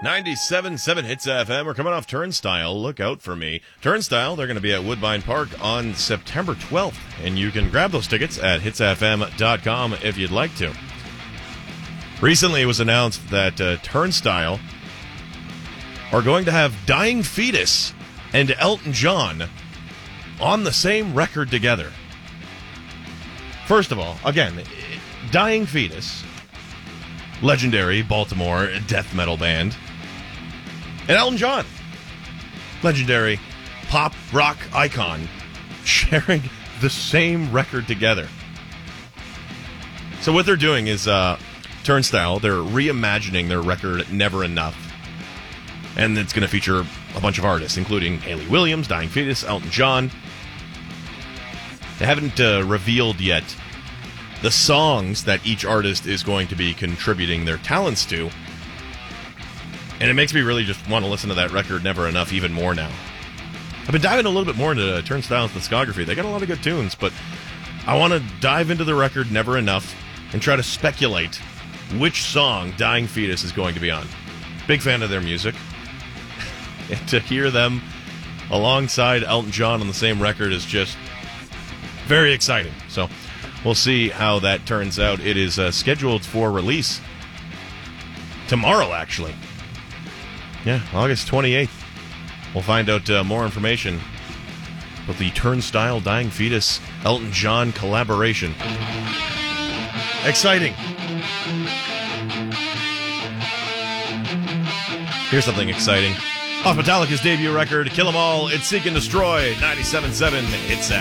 97.7 Hits FM. We're coming off Turnstile. Look out for me. Turnstile, they're going to be at Woodbine Park on September 12th, and you can grab those tickets at hitsfm.com if you'd like to. Recently, it was announced that Turnstile are going to have Dying Fetus and Elton John on the same record together. First of all, again, Dying Fetus, legendary Baltimore death metal band, and Elton John, legendary pop rock icon, sharing the same record together. So what they're doing is Turnstile, they're reimagining their record Never Enough, and it's going to feature a bunch of artists, including Hayley Williams, Dying Fetus, Elton John. They haven't revealed yet the songs that each artist is going to be contributing their talents to. And it makes me really just want to listen to that record Never Enough even more now. I've been diving a little bit more into Turnstile's discography. They got a lot of good tunes, but I want to dive into the record Never Enough and try to speculate which song Dying Fetus is going to be on. Big fan of their music. And to hear them alongside Elton John on the same record is just very exciting. So we'll see how that turns out. It is scheduled for release tomorrow, actually. Yeah, August 28th. We'll find out more information about the Turnstile Dying Fetus Elton John collaboration. Exciting. Here's something exciting. Off Metallica's debut record, Kill 'Em All, It's Seek and Destroy, 97.7 Hits